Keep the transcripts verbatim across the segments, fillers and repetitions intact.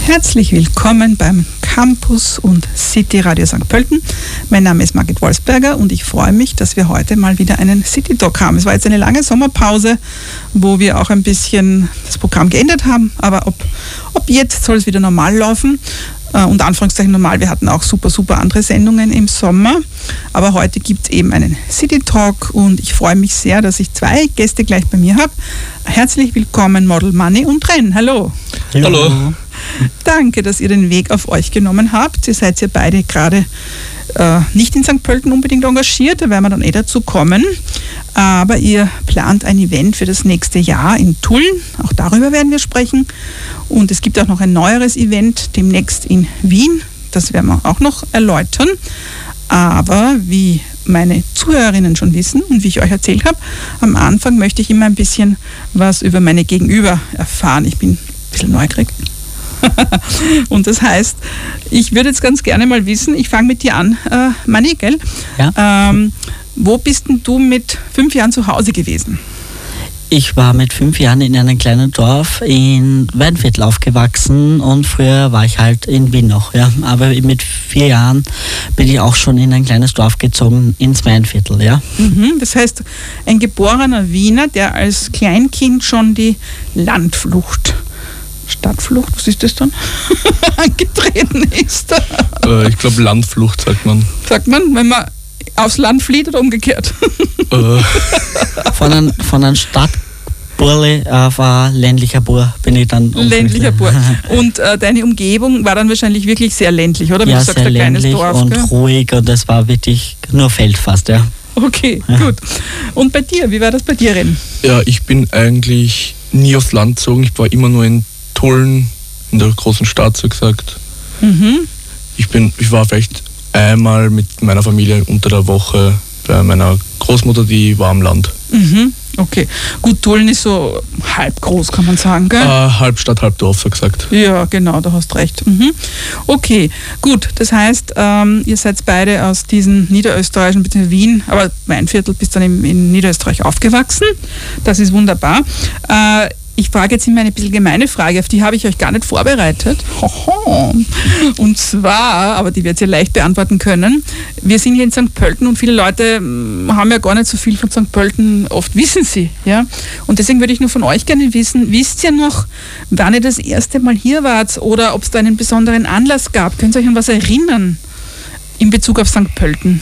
Herzlich willkommen beim Campus und City Radio Sankt Pölten. Mein Name ist Margit Wolfsberger und ich freue mich, dass wir heute mal wieder einen City Talk haben. Es war jetzt eine lange Sommerpause, wo wir auch ein bisschen das Programm geändert haben, aber ob, ob jetzt soll es wieder normal laufen. Und Anführungszeichen normal, wir hatten auch super, super andere Sendungen im Sommer. Aber heute gibt es eben einen City Talk und ich freue mich sehr, dass ich zwei Gäste gleich bei mir habe. Herzlich willkommen Model Money und Ren. Hallo. Hallo. Hallo. Danke, dass ihr den Weg auf euch genommen habt. Ihr seid ja beide gerade äh, nicht in Sankt Pölten unbedingt engagiert, da werden wir dann eh dazu kommen. Aber ihr plant ein Event für das nächste Jahr in Tulln. Auch darüber werden wir sprechen. Und es gibt auch noch ein neueres Event demnächst in Wien. Das werden wir auch noch erläutern. Aber wie meine Zuhörerinnen schon wissen und wie ich euch erzählt habe, am Anfang möchte ich immer ein bisschen was über meine Gegenüber erfahren. Ich bin ein bisschen neugierig. Und das heißt, ich würde jetzt ganz gerne mal wissen, ich fange mit dir an, äh, Manni, gell? Ja. Ähm, wo bist denn du mit fünf Jahren zu Hause gewesen? Ich war mit fünf Jahren in einem kleinen Dorf in Weinviertel aufgewachsen und früher war ich halt in Wien noch. Ja. Aber mit vier Jahren bin ich auch schon in ein kleines Dorf gezogen, ins Weinviertel. Ja. Mhm, das heißt, ein geborener Wiener, der als Kleinkind schon die Landflucht, Stadtflucht, was ist das dann, angetreten ist. Äh, ich glaube Landflucht sagt man. Sagt man, wenn man aufs Land flieht oder umgekehrt? Äh. Von einem von ein Stadtburle auf ein ländlicher Bur bin ich dann ländlicher Bur. Und äh, deine Umgebung war dann wahrscheinlich wirklich sehr ländlich, oder? Wie ja, du sagst, sehr ein kleines ländlich Dorf, und gell? ruhig und es war wirklich nur Feld fast, ja. Okay, ja. Gut. Und bei dir, wie war das bei dir, Ren? Ja, ich bin eigentlich nie aufs Land gezogen. Ich war immer nur in Tulln, in der großen Stadt, so gesagt. Mhm. Ich bin, ich war vielleicht einmal mit meiner Familie unter der Woche bei meiner Großmutter, die war am Land. Mhm. Okay. Gut, Tulln ist so halb groß, kann man sagen, gell? Äh, halb Stadt, halb Dorf, so gesagt. Ja, genau, da hast recht. Mhm. Okay, gut. Das heißt, ähm, ihr seid beide aus diesen niederösterreichischen, bzw. Wien, aber Weinviertel bist dann in, in Niederösterreich aufgewachsen. Das ist wunderbar. Äh, Ich frage jetzt immer eine bisschen gemeine Frage, auf die habe ich euch gar nicht vorbereitet. Und zwar, aber die werdet ihr leicht beantworten können, wir sind hier in Sankt Pölten und viele Leute haben ja gar nicht so viel von Sankt Pölten, oft wissen sie. Ja? Und deswegen würde ich nur von euch gerne wissen, wisst ihr noch, wann ihr das erste Mal hier wart oder ob es da einen besonderen Anlass gab? Könnt ihr euch an was erinnern in Bezug auf Sankt Pölten?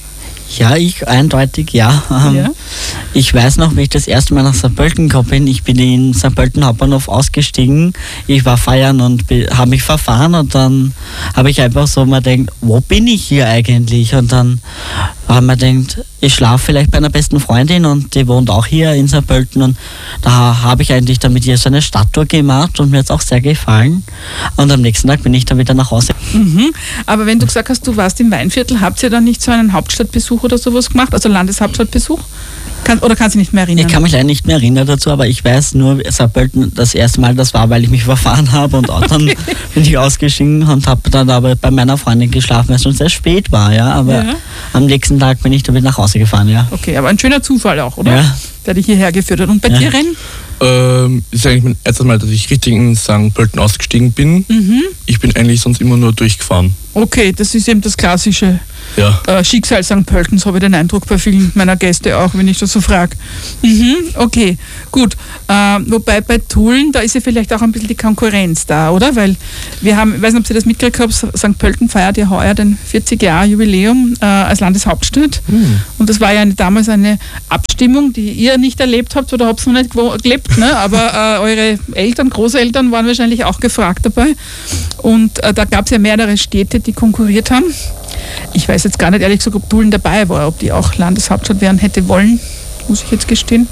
Ja, ich eindeutig, ja. Ähm, Ja. Ich weiß noch, wie ich das erste Mal nach Sankt Pölten gekommen bin. Ich bin in Sankt Pölten Hauptbahnhof ausgestiegen. Ich war feiern und habe mich verfahren und dann habe ich einfach so mal gedacht, wo bin ich hier eigentlich? Und dann habe ich mir gedacht, ich schlafe vielleicht bei einer besten Freundin und die wohnt auch hier in Sankt Pölten und da habe ich eigentlich dann mit ihr so eine Stadttour gemacht und mir hat es auch sehr gefallen. Und am nächsten Tag bin ich dann wieder nach Hause. Mhm. Aber wenn du gesagt hast, du warst im Weinviertel, habt ihr dann nicht so einen Hauptstadtbesuch oder sowas gemacht, also Landeshauptstadtbesuch? Kann, oder kannst du dich nicht mehr erinnern? Ich kann mich leider nicht mehr erinnern dazu, aber ich weiß nur, Sankt Pölten das erste Mal, das war, weil ich mich verfahren habe und auch dann bin ich ausgestiegen und habe dann aber bei meiner Freundin geschlafen, weil es schon sehr spät war, ja, aber Ja. am nächsten Tag bin ich dann wieder nach Hause gefahren, ja. Okay, aber ein schöner Zufall auch, oder? Ja. Der dich hierher geführt hat. Und bei Ja. dir, Ren? Ähm, ist eigentlich mein erstes Mal, dass ich richtig in Sankt Pölten ausgestiegen bin. Mhm. Ich bin eigentlich sonst immer nur durchgefahren. Okay, das ist eben das klassische Ja. äh, Schicksal Sankt Pöltens, habe ich den Eindruck bei vielen meiner Gäste auch, wenn ich das so frage. Mhm, okay, gut. Äh, wobei bei Tulln, da ist ja vielleicht auch ein bisschen die Konkurrenz da, oder? Weil wir haben, ich weiß nicht, ob Sie das mitgekriegt haben, Sankt Pölten feiert ja heuer den vierzig Jahre Jubiläum äh, als Landeshauptstadt. Mhm. Und das war ja eine, damals eine Abstimmung, die ihr nicht erlebt habt oder habt es noch nicht gelebt, ne? Aber äh, eure Eltern, Großeltern waren wahrscheinlich auch gefragt dabei. Und äh, da gab es ja mehrere Städte, die konkurriert haben. Ich weiß jetzt gar nicht, ehrlich gesagt, ob Tulln dabei war, ob die auch Landeshauptstadt werden hätte wollen, muss ich jetzt gestehen.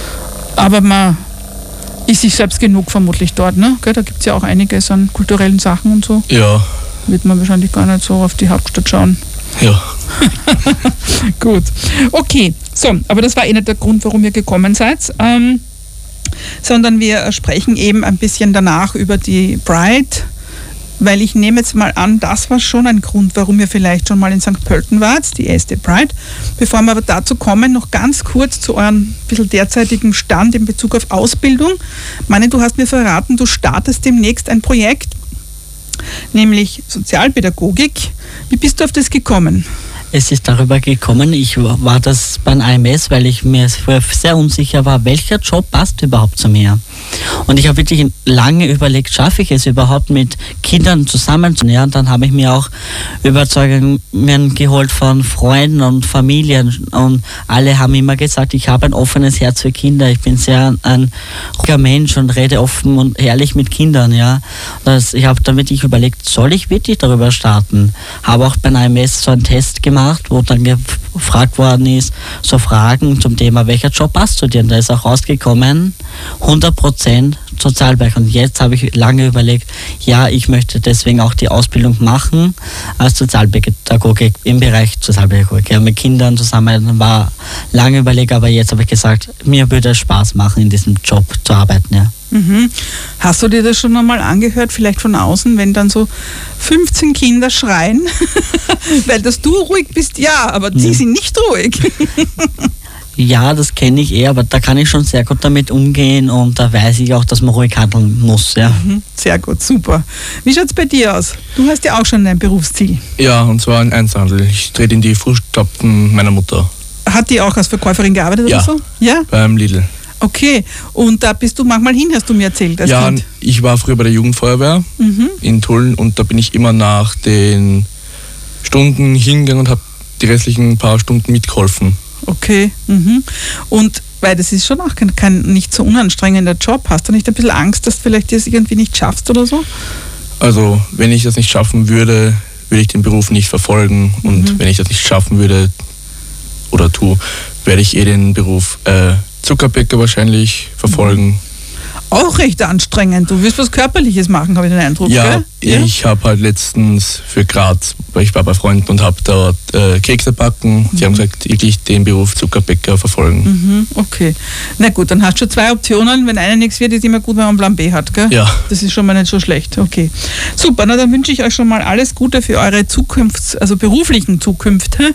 Aber man ist sich selbst genug vermutlich dort, ne? Gell, da gibt es ja auch einiges an kulturellen Sachen und so. Ja. Wird man wahrscheinlich gar nicht so auf die Hauptstadt schauen. Ja. Gut. Okay, so, aber das war eh nicht der Grund, warum ihr gekommen seid. Ähm, sondern wir sprechen eben ein bisschen danach über die Pride, weil ich nehme jetzt mal an, das war schon ein Grund, warum ihr vielleicht schon mal in Sankt Pölten wart, die erste Pride. Bevor wir aber dazu kommen, noch ganz kurz zu eurem bisschen derzeitigen Stand in Bezug auf Ausbildung. Meine, du hast mir verraten, du startest demnächst ein Projekt. nämlich Sozialpädagogik. Wie bist du auf das gekommen? Es ist darüber gekommen, ich war das beim A M S, weil ich mir früher sehr unsicher war, welcher Job passt überhaupt zu mir. Und ich habe wirklich lange überlegt, schaffe ich es überhaupt mit Kindern zusammen zu nähern. Dann habe ich mir auch Überzeugungen geholt von Freunden und Familien und alle haben immer gesagt, ich habe ein offenes Herz für Kinder. Ich bin sehr ein ruhiger Mensch und rede offen und ehrlich mit Kindern. Ja. Das, ich habe dann wirklich überlegt, soll ich wirklich darüber starten? Habe auch beim A M S so einen Test gemacht, wo dann gefragt worden ist, so Fragen zum Thema, welcher Job passt zu dir? Und da ist auch rausgekommen, hundert Prozent Sozialpädagogik. Und jetzt habe ich lange überlegt, ja, ich möchte deswegen auch die Ausbildung machen als Sozialpädagogik im Bereich Sozialpädagogik. Ja, mit Kindern zusammen war lange überlegt, aber jetzt habe ich gesagt, mir würde es Spaß machen, in diesem Job zu arbeiten. Ja. Mhm. Hast du dir das schon einmal angehört, vielleicht von außen, wenn dann so fünfzehn Kinder schreien, weil dass du ruhig bist, ja, aber die ja. sind nicht ruhig. Ja, das kenne ich eh, aber da kann ich schon sehr gut damit umgehen und da weiß ich auch, dass man ruhig handeln muss. Ja. Mhm. Sehr gut, super. Wie schaut es bei dir aus? Du hast ja auch schon ein Berufsziel. Ja, und zwar ein Einzelhandel. Ich trete in die Fußstapfen meiner Mutter. Hat die auch als Verkäuferin gearbeitet ja, oder so? Ja, beim Lidl. Okay, und da bist du manchmal hin, hast du mir erzählt, als Ja, Kind. ich war früher bei der Jugendfeuerwehr Mhm. in Tulln und da bin ich immer nach den Stunden hingegangen und habe die restlichen paar Stunden mitgeholfen. Okay, mhm. Und weil das ist schon auch kein, kein nicht so unanstrengender Job. Hast du nicht ein bisschen Angst, dass du vielleicht das irgendwie nicht schaffst oder so? Also, wenn ich das nicht schaffen würde, würde ich den Beruf nicht verfolgen und Mhm. wenn ich das nicht schaffen würde oder tue, werde ich eh den Beruf äh, Zuckerbäcker wahrscheinlich verfolgen. Auch recht anstrengend. Du wirst was Körperliches machen, habe ich den Eindruck. Ja, gell? ich habe halt letztens für Graz, weil ich war bei Freunden und habe dort äh, Kekse backen. Die haben gesagt, wirklich den Beruf Zuckerbäcker verfolgen. Mhm, okay. Na gut, dann hast du schon zwei Optionen. Wenn eine nichts wird, ist immer gut, wenn man einen Plan B hat, gell? Ja. Das ist schon mal nicht so schlecht. Okay. Super, na dann wünsche ich euch schon mal alles Gute für eure Zukunfts-, also beruflichen Zukünfte.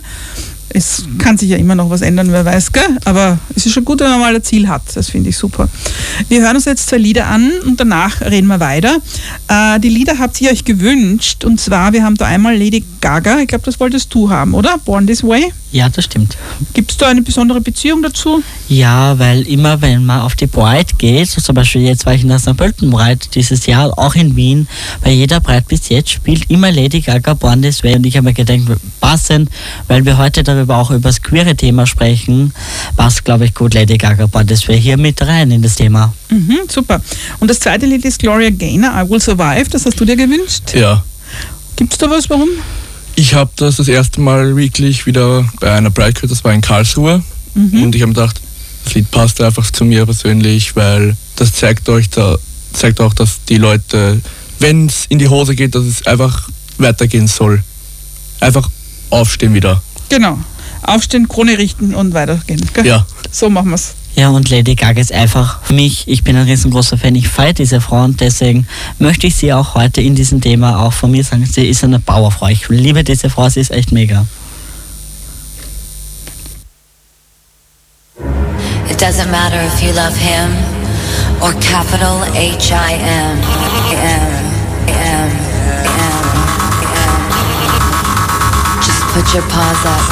Es kann sich ja immer noch was ändern, wer weiß, gell? Aber es ist schon gut, wenn man mal ein Ziel hat. Das finde ich super. Wir hören uns jetzt zwei Lieder an und danach reden wir weiter. Äh, die Lieder habt ihr euch gewünscht und zwar, wir haben da einmal Lady Gaga, ich glaube, das wolltest du haben, oder? Born This Way. Ja, das stimmt. Gibt es da eine besondere Beziehung dazu? Ja, weil immer wenn man auf die Bride geht, so zum Beispiel jetzt war ich in der Sankt Pölten Bride dieses Jahr, auch in Wien, bei jeder Bride bis jetzt spielt immer Lady Gaga Born This Way und ich habe mir gedacht, passend, weil wir heute darüber auch über das queere Thema sprechen, passt, glaube ich, gut Lady Gaga Born This Way hier mit rein in das Thema. Mhm, super. Und das zweite Lied ist Gloria Gaynor, I Will Survive, das hast du dir gewünscht? Ja. Gibt es da was, warum? Ich habe das das erste Mal wirklich wieder bei einer Bride gehört, das war in Karlsruhe. Mhm. Und ich habe mir gedacht, das Lied passt einfach zu mir persönlich, weil das zeigt euch da, zeigt auch, dass die Leute, wenn es in die Hose geht, dass es einfach weitergehen soll. Einfach aufstehen wieder. Genau. Aufstehen, Krone richten und weitergehen. Gell? Ja. So machen wir es. Ja, und Lady Gaga ist einfach für mich, ich bin ein riesengroßer Fan, ich feiere diese Frau und deswegen möchte ich sie auch heute in diesem Thema auch von mir sagen, sie ist eine Powerfrau. Ich liebe diese Frau, sie ist echt mega. It doesn't matter if you love him or capital H I M. M, M, M, M. Just put your paws up